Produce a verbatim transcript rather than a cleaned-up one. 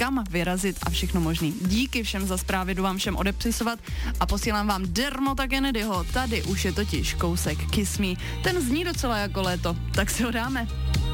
kam vyrazit a všechno možný. Díky všem za zprávy, jdu vám všem odepřisovat a posílám vám Dermota Kennedyho. Tady už je totiž kousek Kiss Me. Ten zní docela jako léto, tak si ho dáme.